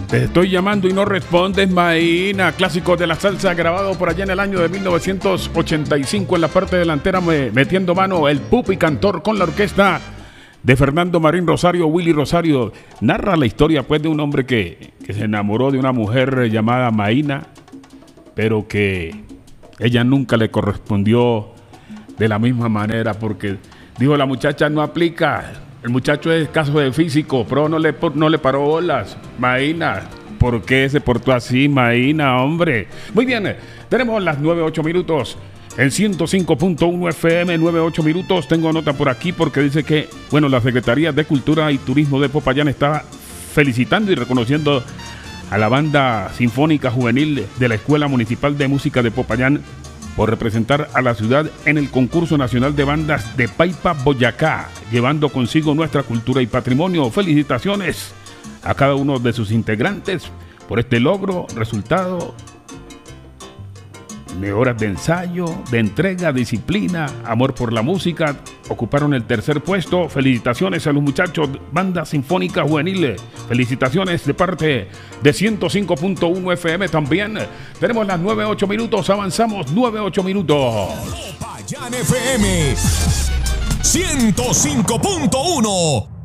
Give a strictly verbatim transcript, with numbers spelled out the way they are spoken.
Te estoy llamando y no respondes, Maína. Clásico de la salsa grabado por allá en el año de mil novecientos ochenta y cinco. En la parte delantera me, metiendo mano el Pupi Cantor con la orquesta de Fernando Marín Rosario. Willy Rosario narra la historia pues de un hombre que, que se enamoró de una mujer llamada Maína, pero que ella nunca le correspondió de la misma manera porque dijo la muchacha no aplica. El muchacho es caso de físico, pero no le, no le paró bolas. Maína, ¿por qué se portó así, Maína, hombre? Muy bien, tenemos las nueve, ocho minutos en ciento cinco punto uno F M, nueve, ocho minutos. Tengo nota por aquí porque dice que, bueno, la Secretaría de Cultura y Turismo de Popayán está felicitando y reconociendo a la Banda Sinfónica Juvenil de la Escuela Municipal de Música de Popayán por representar a la ciudad en el concurso nacional de bandas de Paipa, Boyacá, llevando consigo nuestra cultura y patrimonio. Felicitaciones a cada uno de sus integrantes por este logro, resultado de horas de ensayo, de entrega, disciplina, amor por la música. Ocuparon el tercer puesto. Felicitaciones a los muchachos, Banda Sinfónica Juvenil. Felicitaciones de parte de ciento cinco punto uno F M también. Tenemos las nueve, ocho minutos. Avanzamos nueve, ocho minutos. Popayán F M ciento cinco punto uno.